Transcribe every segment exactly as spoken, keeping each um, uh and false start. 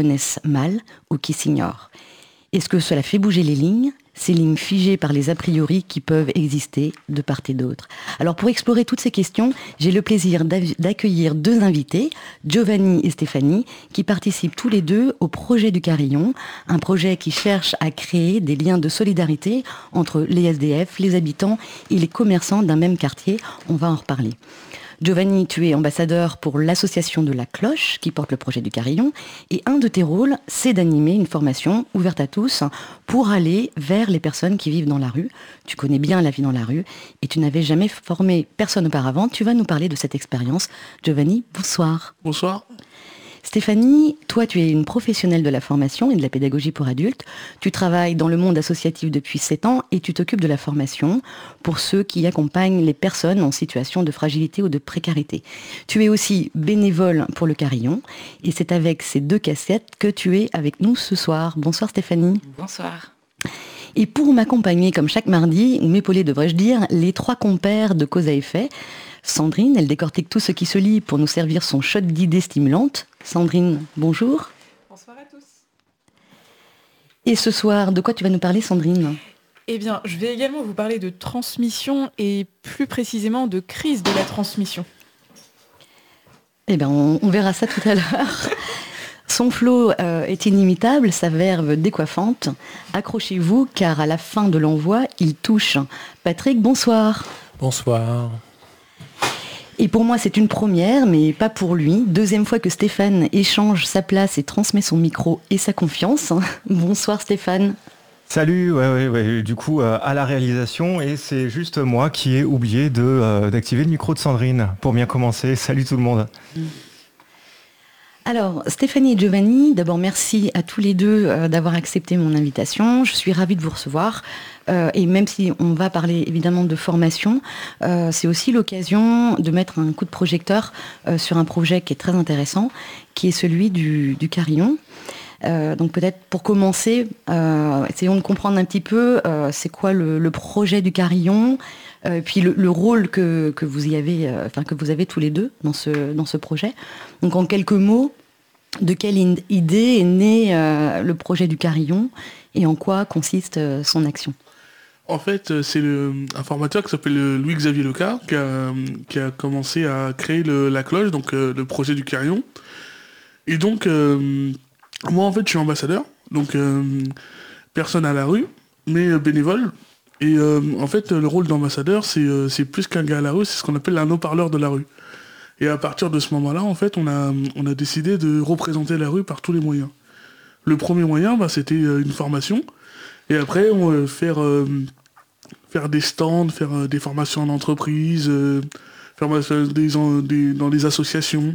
connaissent mal ou qui s'ignorent. Est-ce que cela fait bouger les lignes ? Ces lignes figées par les a priori qui peuvent exister de part et d'autre. Alors pour explorer toutes ces questions, j'ai le plaisir d'accueillir deux invités, Giovanni et Stéphanie, qui participent tous les deux au projet du Carillon, un projet qui cherche à créer des liens de solidarité entre les S D F, les habitants et les commerçants d'un même quartier. On va en reparler. Giovanni, tu es ambassadeur pour l'association de la Cloche qui porte le projet du Carillon et un de tes rôles, c'est d'animer une formation ouverte à tous pour aller vers les personnes qui vivent dans la rue. Tu connais bien la vie dans la rue et tu n'avais jamais formé personne auparavant. Tu vas nous parler de cette expérience. Giovanni, bonsoir. Bonsoir. Stéphanie, toi tu es une professionnelle de la formation et de la pédagogie pour adultes. Tu travailles dans le monde associatif depuis sept ans et tu t'occupes de la formation pour ceux qui accompagnent les personnes en situation de fragilité ou de précarité. Tu es aussi bénévole pour le Carillon et c'est avec ces deux casquettes que tu es avec nous ce soir. Bonsoir Stéphanie. Bonsoir. Et pour m'accompagner comme chaque mardi, ou m'épauler devrais-je dire, les trois compères de Cause à Effet. Sandrine, elle décortique tout ce qui se lit pour nous servir son shot d'idées stimulantes. Sandrine, bonjour. Bonsoir à tous. Et ce soir, de quoi tu vas nous parler, Sandrine ? Eh bien, je vais également vous parler de transmission et plus précisément de crise de la transmission. Eh bien, on, on verra ça tout à l'heure. Son flow euh, est inimitable, sa verve décoiffante. Accrochez-vous, car à la fin de l'envoi, il touche. Patrick, bonsoir. Bonsoir. Et pour moi, c'est une première, mais pas pour lui. Deuxième fois que Stéphane échange sa place et transmet son micro et sa confiance. Bonsoir Stéphane. Salut, ouais, ouais, ouais. Du coup, euh, à la réalisation, et c'est juste moi qui ai oublié de, euh, d'activer le micro de Sandrine pour bien commencer. Salut tout le monde. Alors, Stéphanie et Giovanni, d'abord merci à tous les deux euh, d'avoir accepté mon invitation. Je suis ravie de vous recevoir. Euh, et même si on va parler évidemment de formation, euh, c'est aussi l'occasion de mettre un coup de projecteur euh, sur un projet qui est très intéressant, qui est celui du, du Carillon. Euh, donc peut-être pour commencer, euh, essayons de comprendre un petit peu euh, c'est quoi le, le projet du Carillon, euh, et puis le, le rôle que, que vous y avez, euh, enfin que vous avez tous les deux dans ce dans ce projet. Donc en quelques mots, de quelle in- idée est né euh, le projet du Carillon et en quoi consiste euh, son action ? En fait, c'est le, un formateur qui s'appelle Louis-Xavier Leca qui a, qui a commencé à créer le, la Cloche, donc euh, le projet du Carillon. Et donc, euh, moi en fait, je suis ambassadeur, donc euh, personne à la rue, mais euh, bénévole. Et euh, en fait, le rôle d'ambassadeur, c'est, euh, c'est plus qu'un gars à la rue, c'est ce qu'on appelle un haut-parleur de la rue. Et à partir de ce moment-là, en fait, on a, on a décidé de représenter la rue par tous les moyens. Le premier moyen, bah, c'était euh, une formation. Et après, on va faire, euh, faire des stands, faire euh, des formations en entreprise, euh, faire des, en, des, dans les associations.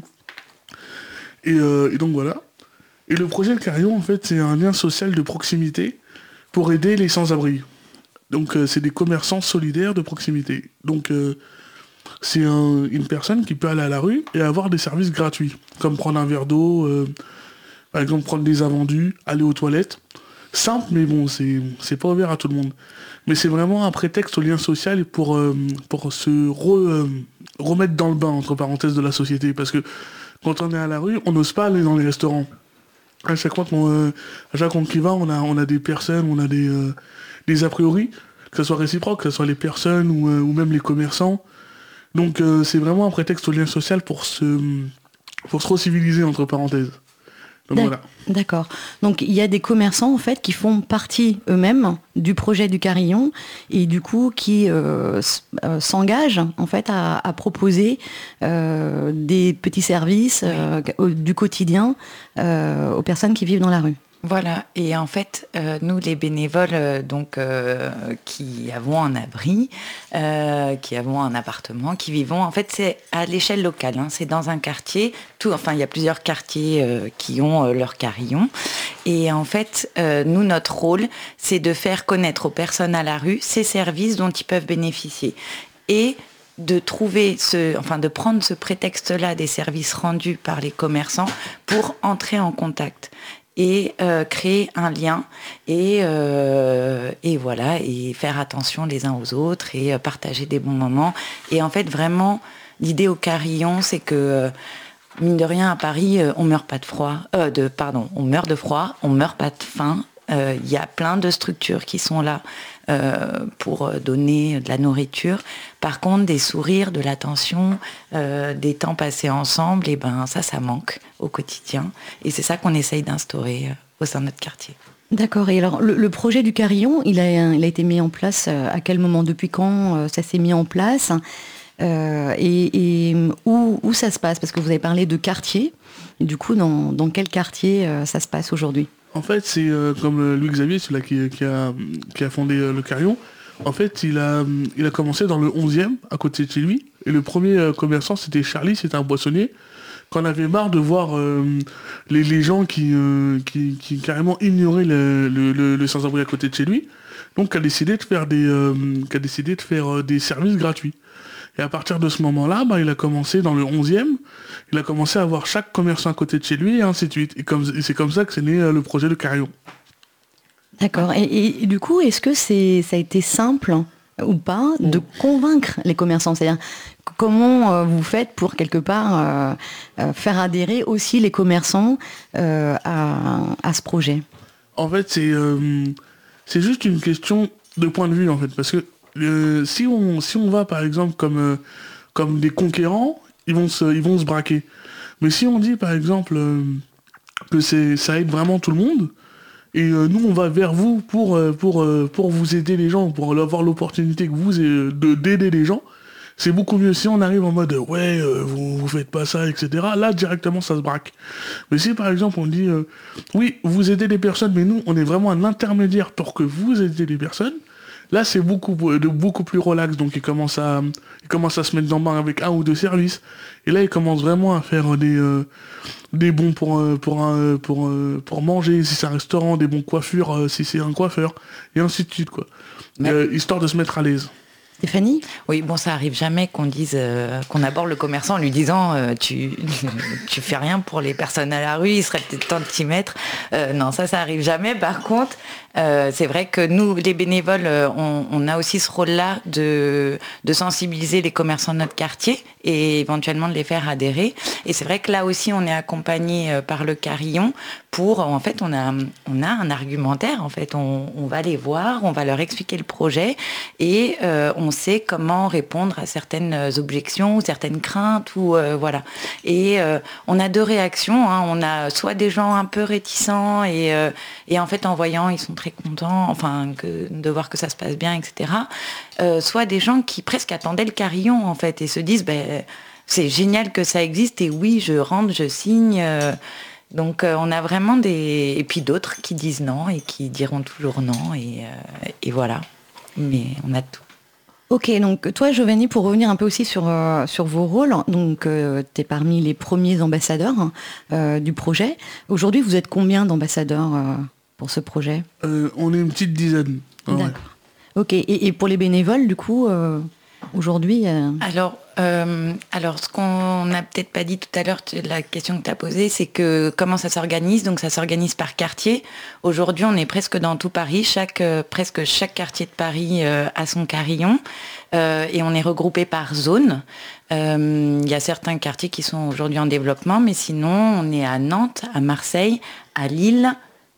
Et, euh, et donc voilà. Et le projet Le Carillon, en fait, c'est un lien social de proximité pour aider les sans-abri. Donc euh, c'est des commerçants solidaires de proximité. Donc euh, c'est un, une personne qui peut aller à la rue et avoir des services gratuits, comme prendre un verre d'eau, euh, par exemple prendre des invendus, aller aux toilettes. Simple, mais bon, c'est, c'est pas ouvert à tout le monde. Mais c'est vraiment un prétexte au lien social pour, euh, pour se re, euh, remettre dans le bain, entre parenthèses, de la société. Parce que quand on est à la rue, on n'ose pas aller dans les restaurants. À chaque fois qu'on, euh, à chaque fois qu'on y va, on a, on a des personnes, on a des, euh, des a priori, que ce soit réciproque, que ce soit les personnes ou, euh, ou même les commerçants. Donc euh, c'est vraiment un prétexte au lien social pour se, pour se reciviliser, entre parenthèses. Donc, D'ac- voilà. D'accord. Donc il y a des commerçants en fait qui font partie eux-mêmes du projet du Carillon et du coup qui euh, s- euh, s'engagent en fait à, à proposer euh, des petits services euh, au- du quotidien euh, aux personnes qui vivent dans la rue. Voilà, et en fait, euh, nous les bénévoles euh, donc euh, qui avons un abri, euh, qui avons un appartement, qui vivons, en fait c'est à l'échelle locale, hein, c'est dans un quartier, tout, enfin il y a plusieurs quartiers euh, qui ont euh, leur carillon, et en fait euh, nous notre rôle c'est de faire connaître aux personnes à la rue ces services dont ils peuvent bénéficier, et de trouver ce, enfin de prendre ce prétexte-là des services rendus par les commerçants pour entrer en contact et euh, créer un lien et, euh, et voilà, et faire attention les uns aux autres et euh, partager des bons moments. Et en fait, vraiment, l'idée au Carillon, c'est que euh, mine de rien, à Paris, euh, on meurt pas de froid, euh, de, pardon, on meurt de froid, on meurt pas de faim. Il euh, y a plein de structures qui sont là euh, pour donner de la nourriture. Par contre, des sourires, de l'attention, euh, des temps passés ensemble, et ben ça, ça manque au quotidien. Et c'est ça qu'on essaye d'instaurer euh, au sein de notre quartier. D'accord. Et alors, le, le projet du carillon, il a, il a été mis en place à quel moment? Depuis quand ça s'est mis en place? euh, Et, et où, où ça se passe? Parce que vous avez parlé de quartier. Et du coup, dans, dans quel quartier euh, ça se passe aujourd'hui? En fait, c'est euh, comme euh, Louis Xavier, celui-là qui, qui, a, qui a fondé euh, le Carillon. En fait, il a, il a commencé dans le onzième, à côté de chez lui. Et le premier euh, commerçant, c'était Charlie, c'était un boissonnier. Quand on avait marre de voir euh, les, les gens qui, euh, qui, qui carrément ignoraient le, le, le, le sans-abri à côté de chez lui, donc il a décidé de faire des, euh, a décidé de faire, euh, des services gratuits. Et à partir de ce moment-là, bah, il a commencé dans le onzième, il a commencé à avoir chaque commerçant à côté de chez lui, et ainsi de suite. Et, comme, et c'est comme ça que c'est né euh, le projet de Carillon. D'accord. Et, et, et du coup, est-ce que c'est, ça a été simple ou pas de convaincre les commerçants? C'est-à-dire, comment euh, vous faites pour, quelque part, euh, euh, faire adhérer aussi les commerçants euh, à, à ce projet? En fait, c'est, euh, c'est juste une question de point de vue, en fait. Parce que euh, si, on, si on va, par exemple, comme, euh, comme des conquérants, ils vont, se, ils vont se braquer. Mais si on dit, par exemple, euh, que c'est, ça aide vraiment tout le monde, et euh, nous, on va vers vous pour, euh, pour, euh, pour vous aider les gens, pour avoir l'opportunité que vous euh, de, d'aider les gens, c'est beaucoup mieux. Si on arrive en mode « ouais, euh, vous, vous faites pas ça, et cetera » Là, directement, ça se braque. Mais si, par exemple, on dit euh, « oui, vous aidez les personnes, mais nous, on est vraiment un intermédiaire pour que vous aidez les personnes », là, c'est beaucoup, de, beaucoup plus relax. Donc, ils commencent, à, ils commencent à se mettre dans le bain avec un ou deux services. Et là, ils commencent vraiment à faire des, euh, des bons pour, euh, pour, euh, pour, euh, pour manger, si c'est un restaurant, des bons coiffures, euh, si c'est un coiffeur, et ainsi de suite, quoi. Mais... Euh, histoire de se mettre à l'aise. Stéphanie? Oui, bon, ça arrive jamais qu'on dise, euh, qu'on aborde le commerçant en lui disant euh, tu, tu fais rien pour les personnes à la rue, il serait peut-être temps de t'y mettre. Euh, non, ça, ça arrive jamais. Par contre, euh, c'est vrai que nous, les bénévoles, on, on a aussi ce rôle-là de, de sensibiliser les commerçants de notre quartier et éventuellement de les faire adhérer. Et c'est vrai que là aussi, on est accompagné par le Carillon pour, en fait, on a, on a un argumentaire. En fait, on, on va les voir, on va leur expliquer le projet et euh, on sait comment répondre à certaines objections ou certaines craintes ou euh, voilà. Et euh, on a deux réactions. Hein. On a soit des gens un peu réticents et, euh, et en fait, en voyant, ils sont très contents, enfin, que, de voir que ça se passe bien, et cetera. Euh, soit des gens qui presque attendaient le Carillon, en fait, et se disent, ben, c'est génial que ça existe, et oui, je rentre, je signe. Euh, donc, euh, on a vraiment des... Et puis d'autres qui disent non, et qui diront toujours non, et, euh, et voilà. Mais on a tout. Ok, donc toi, Giovanni, pour revenir un peu aussi sur, euh, sur vos rôles, donc euh, tu es parmi les premiers ambassadeurs euh, du projet. Aujourd'hui, vous êtes combien d'ambassadeurs euh, pour ce projet? euh, On est une petite dizaine. Ah, d'accord. Ouais. Ok, et, et pour les bénévoles, du coup, euh, aujourd'hui euh... Alors, euh, alors, ce qu'on n'a peut-être pas dit tout à l'heure, la question que tu as posée, c'est que comment ça s'organise. Donc, ça s'organise par quartier. Aujourd'hui, on est presque dans tout Paris. Chaque, euh, presque chaque quartier de Paris euh, a son carillon. Euh, et on est regroupé par zone. Il euh, y a certains quartiers qui sont aujourd'hui en développement, mais sinon, on est à Nantes, à Marseille, à Lille.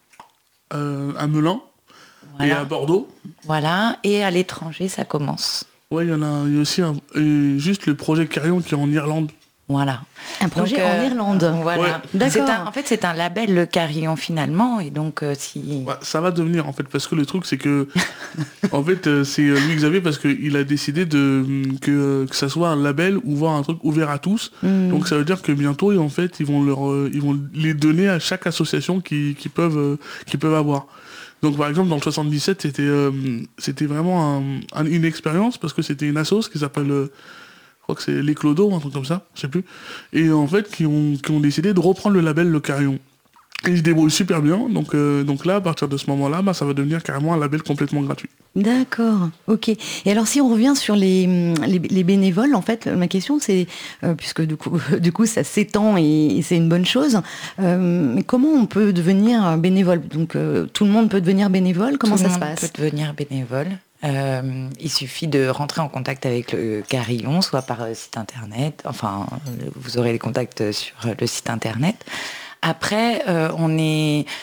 Euh, à Melun. Voilà. Et à Bordeaux. Voilà. Et à l'étranger, ça commence. Ouais, il y en a, il y a aussi un, juste le projet Carillon qui est en Irlande. Voilà. Un projet donc, euh, en Irlande. Voilà. Ouais. D'accord. C'est un, en fait, c'est un label, le Carillon, finalement. Et donc, euh, si... Ouais, ça va devenir, en fait, parce que le truc, c'est que... en fait, euh, c'est Louis Xavier, parce qu'il a décidé de, que, que ça soit un label ou voir un truc ouvert à tous. Mm. Donc, ça veut dire que bientôt, en fait, ils vont, leur, euh, ils vont les donner à chaque association qui, qui, peuvent, euh, qui peuvent avoir. Donc par exemple dans le soixante-dix-sept c'était, euh, c'était vraiment un, un, une expérience parce que c'était une assoce qui s'appelle, euh, je crois que c'est les Clodos, un truc comme ça, je sais plus, et en fait qui ont, qui ont décidé de reprendre le label Le Carillon. Et ils se débrouillent super bien, donc, euh, donc là à partir de ce moment-là, bah, ça va devenir carrément un label complètement gratuit. D'accord, ok. Et alors si on revient sur les, les, les bénévoles, en fait, ma question c'est, euh, puisque du coup, du coup ça s'étend et, et c'est une bonne chose, euh, mais comment on peut devenir bénévole? Donc euh, tout le monde peut devenir bénévole? Comment tout ça se passe? Tout le monde peut devenir bénévole. Euh, il suffit de rentrer en contact avec le carillon, soit par euh, site internet, enfin, euh, vous aurez les contacts sur le site internet. Après, euh, on est